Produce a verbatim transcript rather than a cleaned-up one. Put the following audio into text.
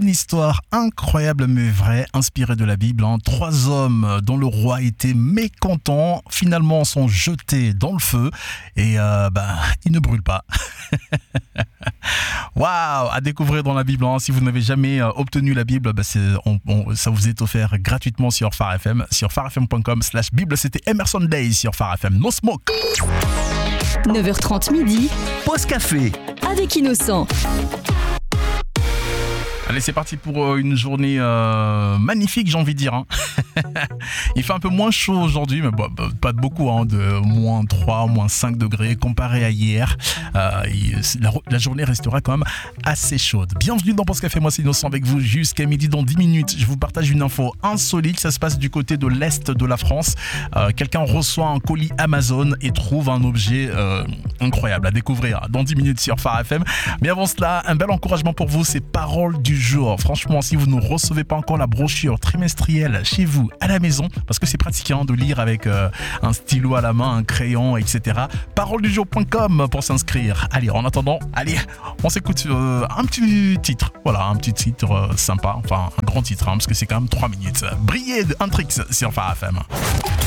une histoire incroyable mais vraie, inspirée de la Bible. Hein. Trois hommes dont le roi était mécontent, finalement sont jetés dans le feu et euh, bah, ils ne brûlent pas. Waouh, à découvrir dans la Bible. Hein. Si vous n'avez jamais euh, obtenu la Bible, bah c'est, on, on, ça vous est offert gratuitement sur Phare F M, sur pharefm.com slash Bible. C'était Emerson Day sur Phare F M. No smoke. neuf heures trente midi. Pause café. Avec Innocent. Allez, c'est parti pour une journée euh, magnifique, j'ai envie de dire. Hein. Il fait un peu moins chaud aujourd'hui, mais bon, pas de beaucoup, hein, de moins trois, moins cinq degrés comparé à hier. Euh, la, la journée restera quand même assez chaude. Bienvenue dans Pause Café, moi c'est Innocent avec vous jusqu'à midi. Dans dix minutes, je vous partage une info insolite. Ça se passe du côté de l'Est de la France. Euh, quelqu'un reçoit un colis Amazon et trouve un objet euh, incroyable à découvrir dans dix minutes sur Phare F M. Mais avant cela, un bel encouragement pour vous, c'est Paroles du jour. Franchement, si vous ne recevez pas encore la brochure trimestrielle chez vous à la maison, parce que c'est pratique hein, de lire avec euh, un stylo à la main, un crayon, et cetera. paroles du jour point com pour s'inscrire. Allez, en attendant, allez, on s'écoute euh, un petit titre. Voilà, un petit titre euh, sympa, enfin un grand titre, hein, parce que c'est quand même trois minutes. Briller de Huntrix sur Phare F M.